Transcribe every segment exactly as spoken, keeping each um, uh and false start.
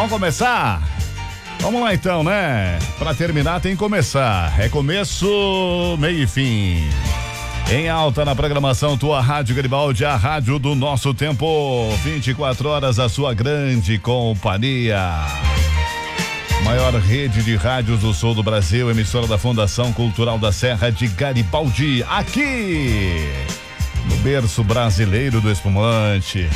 Vamos começar? Vamos lá então, né? Pra terminar tem que começar. É começo, meio e fim. Em alta na programação, tua Rádio Garibaldi, a rádio do nosso tempo. vinte e quatro horas, a sua grande companhia. Maior rede de rádios do sul do Brasil, emissora da Fundação Cultural da Serra de Garibaldi, aqui no berço brasileiro do espumante.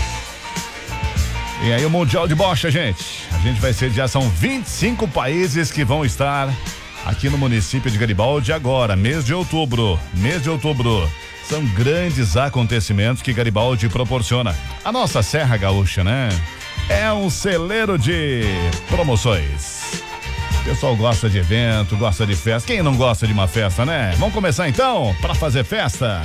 E aí o Mundial de Bocha, gente. A gente vai sediar, são vinte e cinco países que vão estar aqui no município de Garibaldi agora, mês de outubro, mês de outubro. São grandes acontecimentos que Garibaldi proporciona. A nossa Serra Gaúcha, né? É um celeiro de promoções. O pessoal gosta de evento, gosta de festa. Quem não gosta de uma festa, né? Vamos começar então, para fazer festa?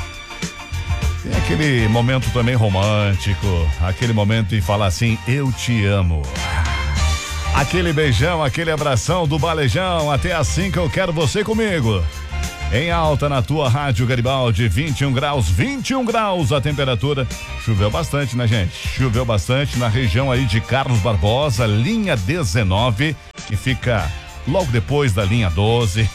Tem aquele momento também romântico, aquele momento de falar assim, eu te amo. Aquele beijão, aquele abração do balejão, até assim que eu quero você comigo. Em alta na tua Rádio Garibaldi, vinte e um graus, vinte e um graus a temperatura. Choveu bastante, né, gente? Choveu bastante na região aí de Carlos Barbosa, linha dezenove, que fica logo depois da linha doze.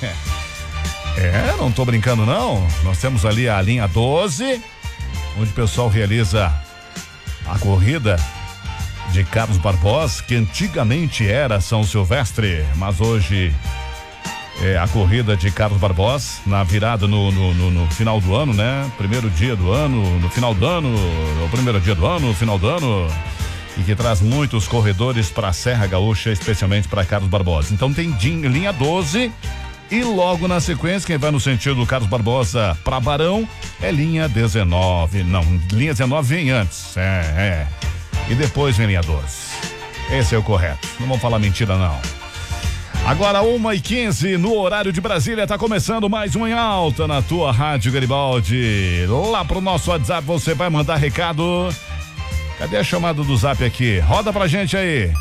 É, não tô brincando não. Nós temos ali a linha doze, onde o pessoal realiza a corrida de Carlos Barbosa, que antigamente era São Silvestre, mas hoje é a corrida de Carlos Barbosa, na virada no, no, no, no final do ano, né? Primeiro dia do ano, no final do ano, o primeiro dia do ano, no final do ano, e que traz muitos corredores para a Serra Gaúcha, especialmente para Carlos Barbosa. Então tem linha doze. E logo na sequência, quem vai no sentido do Carlos Barbosa para Barão é linha dezenove. Não, linha dezenove vem antes. É, é. E depois vem linha doze. Esse é o correto. Não vamos falar mentira, não. Agora, uma e quinze no horário de Brasília, tá começando mais um Em Alta na tua Rádio Garibaldi. Lá pro nosso WhatsApp você vai mandar recado. Cadê a chamada do Zap aqui? Roda pra gente aí.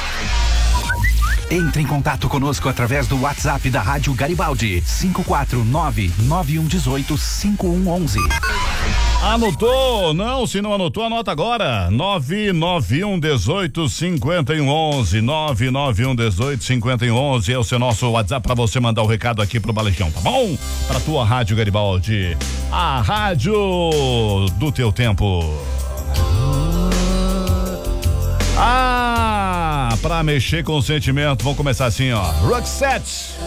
Entre em contato conosco através do WhatsApp da Rádio Garibaldi, cinco quatro nove nove um um oito cinco um um um. Anotou? Não, se não anotou, anota agora. nove nove um um oito cinco um um um. nove nove um um oito cinco um um um é o seu nosso WhatsApp pra você mandar o recado aqui pro Balejão, tá bom? Pra tua Rádio Garibaldi, a rádio do teu tempo. Ah, pra mexer com o sentimento, vamos começar assim, ó. Roxette.